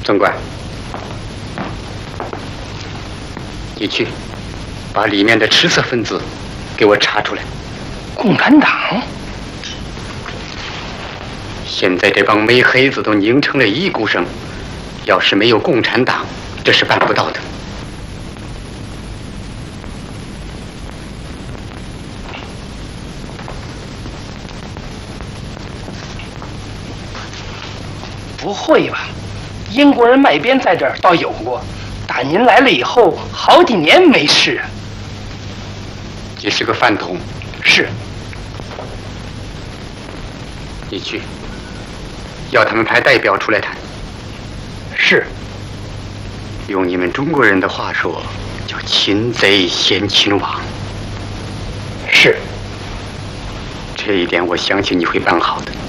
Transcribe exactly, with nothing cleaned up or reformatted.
总管，你去把里面的赤色分子给我查出来。 共产党？ 现在这帮煤黑子都拧成了一股绳，要是没有共产党，这是办不到的。 不会吧？英国人卖鞭在这儿倒有过，打您来了以后，好几年没事。 你是个饭桶。 是。 你去，要他们派代表出来谈。 是。 用你们中国人的话说，叫擒贼先擒王。 是。 这一点我相信你会办好的。